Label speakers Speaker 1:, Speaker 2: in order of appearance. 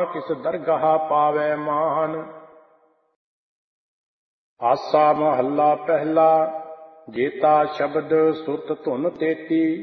Speaker 1: ਕਿਸ ਦਰਗਾਹ ਪਾਵੈ ਮਾਨ। ਆਸਾ ਮਹੱਲਾ ਪਹਿਲਾ। ਜੇਤਾ ਸ਼ਬਦ ਸੁਰਤ ਧੁਨ ਤੇਤੀ,